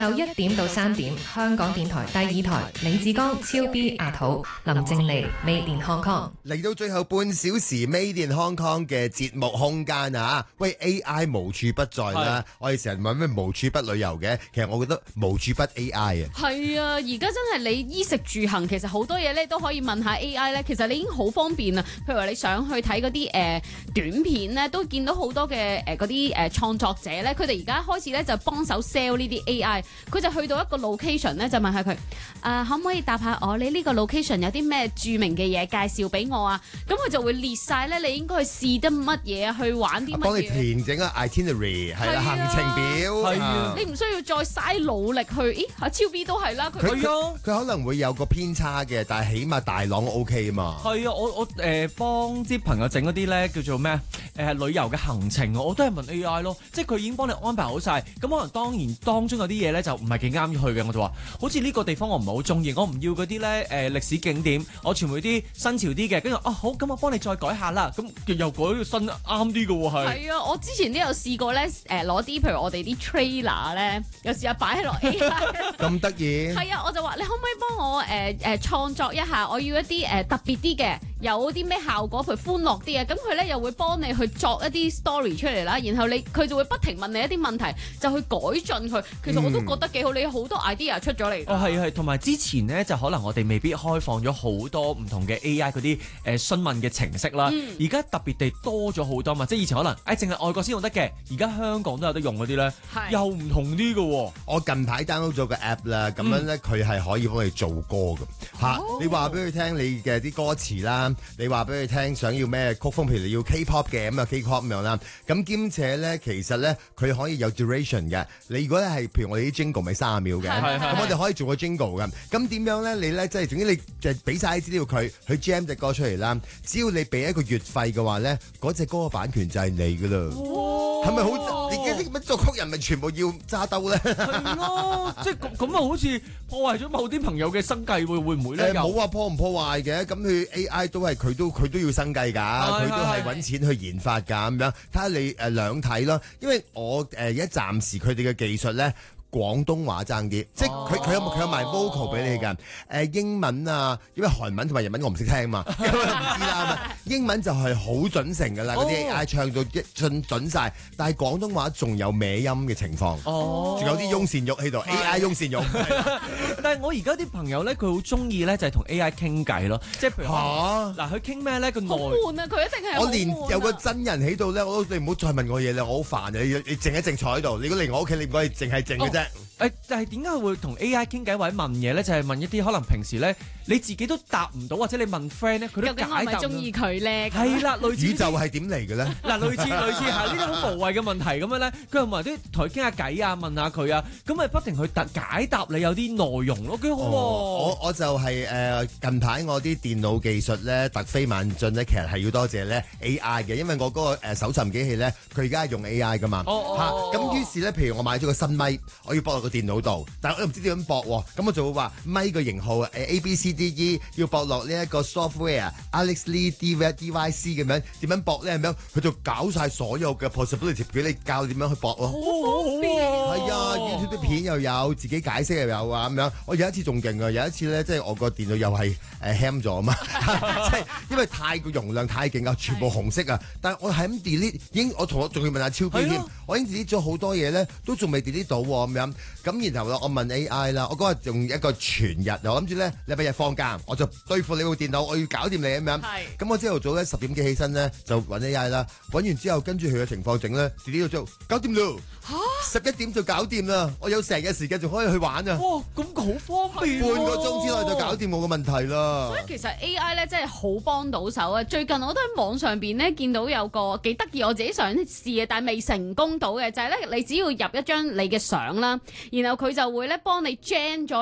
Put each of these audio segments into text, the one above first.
1點到3點，香港電台第2台，李志剛、超 B、阿土、林靜妮、Made in Hong Kong。 嚟到最後半小時 Made in Hong Kong 嘅節目空間啊！喂 AI 無處不在啦，我哋成日問咩無處不旅遊嘅，其實我覺得無處不 AI 啊。 係啊，而家真係你衣食住行，其實好多嘢咧都可以問下 AI 咧。其實你已經好方便啦。譬如話你想去睇嗰啲短片咧，都見到好多嘅嗰啲創作者咧，佢哋而家開始咧就幫手 sell 呢啲 AI。佢就去到一個 location 咧，就問下佢可唔可以答下我？你呢個 location 有啲咩著名嘅嘢介紹俾我啊？咁佢就會列晒咧，你應該去試得乜嘢啊？去玩啲乜嘢？ 幫你填整個 itinerary 係啦，行程表係啊， 你唔需要再嘥努力去。咦，阿超 B 都係啦， 佢可能會有個偏差嘅，但係起碼大朗 OK 啊嘛。 係啊，我幫啲朋友整嗰啲咧叫做咩旅遊嘅行程，我都係問 AI 咯，即係佢已經幫你安排好晒。咁可能當中有啲嘢咧就唔係幾啱去嘅，我就話好似呢個地方我唔係好中意，我唔要嗰啲咧歷史景點，我全部啲新潮啲嘅，跟住好，咁我幫你再改下啦，咁又改個新啱啲嘅喎，係啊，我之前都有試過咧攞啲譬如我哋啲 trailer 咧，有試下擺喺落 AI 咁得意。 係啊，我就話你可唔可以幫我創作一下，我要一啲特別啲嘅，有啲咩效果，譬如歡樂啲嘅，咁佢咧又會幫你去作一啲 story 出嚟啦，然後佢就會不停問你一啲問題，就去改進佢。其實我都覺得幾好，你有好多 idea 出咗嚟。 係，同埋之前咧就可能我哋未必開放咗好多唔同嘅 AI 嗰啲詢問嘅程式啦，而家特別地多咗好多嘛，即係以前可能淨係外國先用得嘅，而家香港都有得用嗰啲咧，又唔同啲嘅喎。 我近排 download 咗個 app 啦，咁樣咧佢係可以幫你做歌嘅嚇。你話俾佢聽你嘅啲歌詞啦，你話俾佢聽想要咩曲風，譬如你要 K-pop 嘅咁啊 K-pop 咁樣啦。咁兼且咧其實咧佢可以有 duration 嘅。你如果咧係譬如我哋啲 jingle 咪30秒嘅，咁我哋可以做個 jingle 嘅。咁點樣咧？你咧即係總之你就俾晒啲資料佢 jam 隻歌出嚟啦。只要你俾一個月費嘅話咧，嗰隻歌嘅版權就係你噶啦。係咪好？你嘅啲乜作曲人咪全部要揸兜咧？ 係咯，即係咁啊，好似破壞咗某啲朋友嘅生計，會唔會咧？ 冇話破唔破壞嘅，咁佢 AI 都係佢都要生計㗎，佢都係揾錢去研發㗎咁樣。睇下你兩睇咯，因為我而家暫時佢哋嘅技術咧。廣東話爭啲，即係佢有埋 vocal 俾你㗎。英文啊，因為韓文同埋日文我唔識聽嘛，咁我唔知啦。英文就係好準成㗎啦，嗰啲 AI 唱到準晒，但係廣東話仲有歪音嘅情況，仲有啲翁倩玉喺度 ，AI 翁倩玉。 但係我而家啲朋友咧，佢好中意咧就係同 AI 傾偈咯，即係譬如嗱，佢傾咩咧？個內好悶啊！佢一定係我連有個真人喺度咧，你唔好再問我嘢啦，我好煩啊！你靜一靜坐喺度，你如果嚟我屋企，你唔可以淨係靜嘅啫。 但係點解會同 AI 傾偈或者問嘢咧？就係問一啲可能平時咧你自己都答唔到，或者你問 friend 咧，佢都解答。究竟我係咪中意佢咧？係啦，類似宇宙係點嚟嘅咧？ 嗱，類似係呢啲好無謂嘅問題咁樣咧，佢又問啲同佢傾下偈啊，問下佢啊，咁咪不停去解答你有啲內容咯，幾好喎！ 我就係近排我啲電腦技術咧突飛猛進咧，其實係要多謝咧 AI 嘅，因為我嗰個搜尋機器咧，佢而家係用 AI 噶嘛。咁於是咧，譬如我買咗個新咪，我要駁落個電腦度，但係我又唔知點樣駁喎，咁我就會話咪個型號ABCDE 要駁落呢一個 software Alex Lee DYC 咁樣，點樣駁咧咁樣，佢就搞晒所有嘅 possibility 俾你教點樣去駁咯。 好方便。 係啊 YouTube 啲片又有，自己解釋又有啊咁樣。我有一次仲勁啊，有一次咧即係我個電腦又係ham 咗啊嘛，即係因為太個容量太勁啊，全部紅色啊，但係我係咁 delete，我仲要問下超 B 添，我已經 delete 咗好多嘢咧，都仲未 delete 到喎咁樣。咁然後我問 AI 啦，我嗰日用一個全日，我諗住咧禮拜日放假，我就對付你部電腦，我要搞掂你咁樣。咁我朝頭早咧10點幾起身咧，就揾 AI 啦，揾完之後跟住佢嘅情況整咧，delete 咗之後搞掂咯。11點就搞掂啦，我有成日時間仲可以去玩啊！ 哇，咁好方便， 半個鐘之內就搞掂我個問題啦。 所以其實 AI 咧真係好幫到手啊！最近我都喺網上邊咧見到有個幾得意，我自己想試嘅，但係未成功到嘅就係咧，你只要入一張你嘅相啦，然後佢就會咧幫你 gen 咗你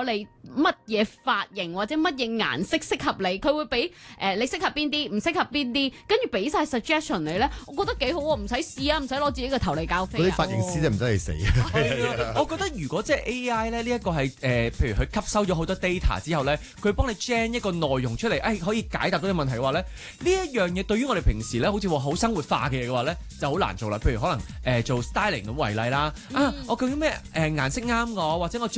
乜嘢髮型或者乜嘢顏色適合你，佢會俾你適合邊啲，唔適合邊啲，跟住俾晒 suggestion 你咧，我覺得幾好喎，唔使試啊，唔使攞自己個頭嚟教飛啊。 嗰啲髮型師真係唔得你死啊！ 我覺得如果即係 AI 咧，呢一個係譬如佢吸收咗好多 data 之後咧，佢幫你 gen 一個內容出嚟，可以解答到啲問題嘅話咧，呢一樣嘢對於我哋平時咧，好似話好生活化嘅嘢嘅話咧，就好難做啦。譬如可能做 styling 咁為例啦，我究竟咩顏色啱我，或者我